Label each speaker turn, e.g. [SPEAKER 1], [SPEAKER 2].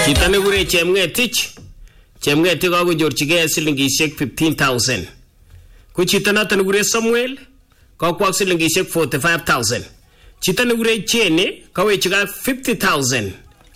[SPEAKER 1] Chito nekure Chemngetich kakonyorchigei silingishek 15,000. Ku chito noto nekure Samuel kakwak silingishek 45,000. Chito nekure Jenny kawechigei 50,000.